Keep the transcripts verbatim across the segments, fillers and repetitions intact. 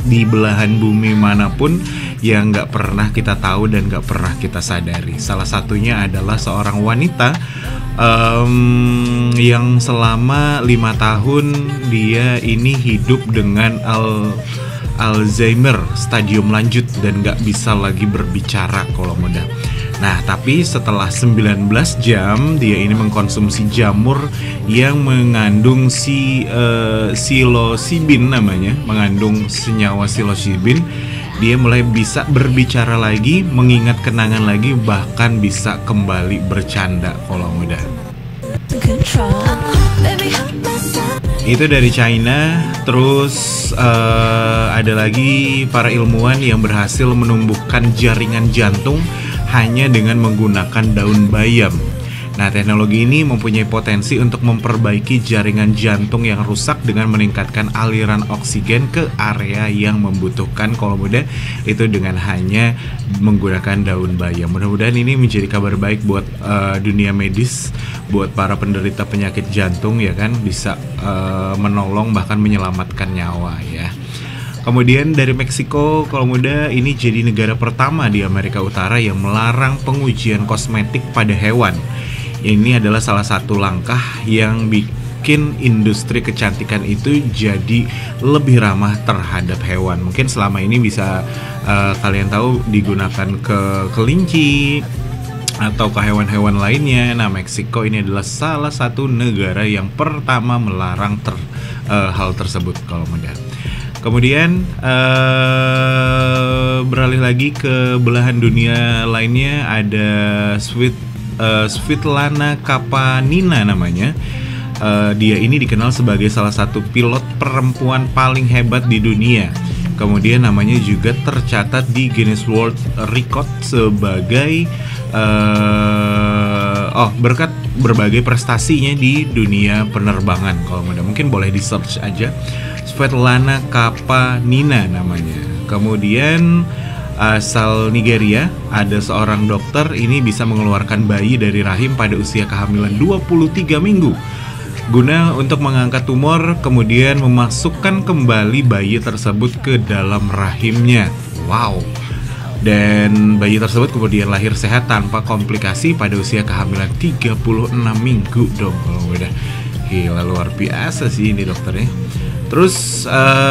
di belahan bumi manapun yang nggak pernah kita tahu dan nggak pernah kita sadari. Salah satunya adalah seorang wanita um, yang selama lima tahun dia ini hidup dengan al Alzheimer stadium lanjut dan nggak bisa lagi berbicara kalau muda. Nah, tapi setelah sembilan belas jam dia ini mengkonsumsi jamur yang mengandung si uh, psilocybin namanya, mengandung senyawa psilocybin. Dia mulai bisa berbicara lagi, mengingat kenangan lagi, bahkan bisa kembali bercanda kalau muda. Itu dari China. Terus uh, ada lagi para ilmuwan yang berhasil menumbuhkan jaringan jantung hanya dengan menggunakan daun bayam. Nah, teknologi ini mempunyai potensi untuk memperbaiki jaringan jantung yang rusak dengan meningkatkan aliran oksigen ke area yang membutuhkan kalau muda, itu dengan hanya menggunakan daun bayam. Mudah-mudahan ini menjadi kabar baik buat uh, dunia medis, buat para penderita penyakit jantung ya kan, bisa uh, menolong bahkan menyelamatkan nyawa ya. Kemudian dari Meksiko, kalau muda, ini jadi negara pertama di Amerika Utara yang melarang pengujian kosmetik pada hewan. Ini adalah salah satu langkah yang bikin industri kecantikan itu jadi lebih ramah terhadap hewan. Mungkin selama ini bisa uh, kalian tahu digunakan ke kelinci atau ke hewan-hewan lainnya. Nah, Meksiko ini adalah salah satu negara yang pertama melarang ter, uh, hal tersebut kalau muda. Kemudian uh, beralih lagi ke belahan dunia lainnya, ada Sweet Uh, Svetlana Kapanina namanya. uh, Dia ini dikenal sebagai salah satu pilot perempuan paling hebat di dunia. Kemudian namanya juga tercatat di Guinness World Record sebagai uh, Oh berkat berbagai prestasinya di dunia penerbangan. Kalau mudah mungkin boleh di search aja, Svetlana Kapanina namanya. Kemudian asal Nigeria, ada seorang dokter ini bisa mengeluarkan bayi dari rahim pada usia kehamilan dua puluh tiga minggu guna untuk mengangkat tumor, kemudian memasukkan kembali bayi tersebut ke dalam rahimnya. Wow. Dan bayi tersebut kemudian lahir sehat tanpa komplikasi pada usia kehamilan tiga puluh enam minggu dong. Kalau udah gila, luar biasa sih ini dokternya. Terus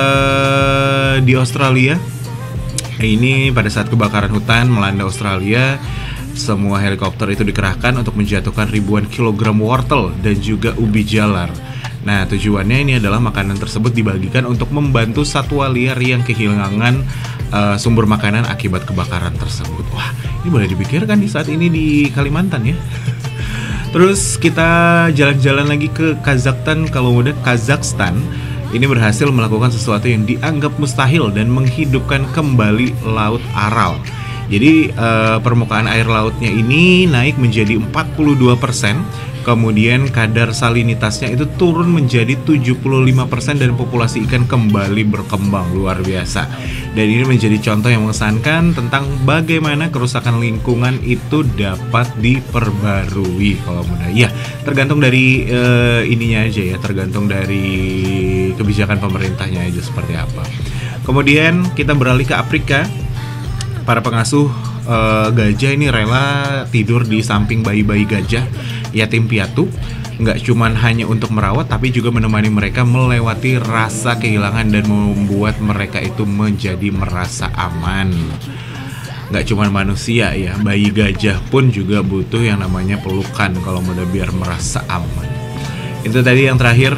uh, di Australia, ini pada saat kebakaran hutan melanda Australia, semua helikopter itu dikerahkan untuk menjatuhkan ribuan kilogram wortel dan juga ubi jalar. Nah, tujuannya ini adalah makanan tersebut dibagikan untuk membantu satwa liar yang kehilangan uh, sumber makanan akibat kebakaran tersebut. Wah, ini boleh dipikirkan di saat ini di Kalimantan ya. Terus kita jalan-jalan lagi ke Kazakhstan. Kalau mudah, Kazakhstan ini berhasil melakukan sesuatu yang dianggap mustahil dan menghidupkan kembali Laut Aral. Jadi eh, permukaan air lautnya ini naik menjadi empat puluh dua persen. Kemudian kadar salinitasnya itu turun menjadi tujuh puluh lima persen dan populasi ikan kembali berkembang. Luar biasa. Dan ini menjadi contoh yang mengesankan tentang bagaimana kerusakan lingkungan itu dapat diperbarui. Kalau mudah, ya tergantung dari uh, ininya aja ya, tergantung dari kebijakan pemerintahnya aja seperti apa. Kemudian kita beralih ke Afrika. Para pengasuh uh, gajah ini rela tidur di samping bayi-bayi gajah yatim piatu, nggak cuman hanya untuk merawat, tapi juga menemani mereka melewati rasa kehilangan dan membuat mereka itu menjadi merasa aman. Nggak cuman manusia ya, bayi gajah pun juga butuh yang namanya pelukan kalau mau biar merasa aman. Itu tadi yang terakhir,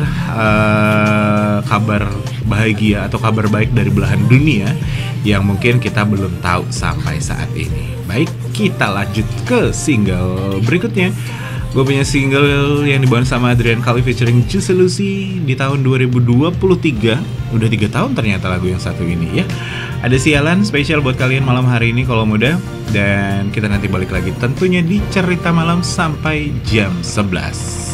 uh, kabar bahagia atau kabar baik dari belahan dunia yang mungkin kita belum tahu sampai saat ini. Baik, kita lanjut ke single berikutnya. Gue punya single yang dibawain sama Adrian Kali featuring Juicy Lucy di tahun dua ribu dua puluh tiga. Udah tiga tahun ternyata lagu yang satu ini ya. Ada Sialan spesial buat kalian malam hari ini kalau muda. Dan kita nanti balik lagi tentunya di Cerita Malam sampai jam sebelas.